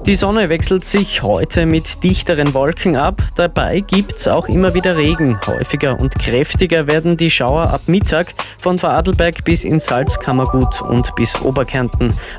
Die Sonne wechselt sich heute mit dichteren Wolken ab. Dabei gibt's auch immer wieder Regen. Häufiger und kräftiger werden die Schauer ab Mittag von Vorarlberg bis ins Salzkammergut und bis Oberkärnten.